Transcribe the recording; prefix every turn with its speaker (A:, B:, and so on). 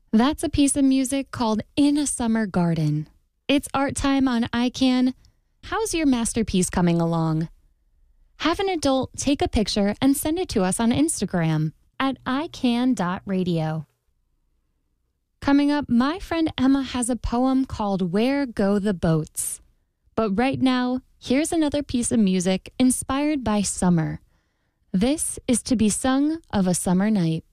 A: That's a piece of music called In a Summer Garden. It's art time on iCan. How's your masterpiece coming along? Have an adult take a picture and send it to us on Instagram at ican.radio. Coming up, my friend Emma has a poem called Where Go the Boats? But right now, here's another piece of music inspired by summer. This is To Be Sung of a Summer Night.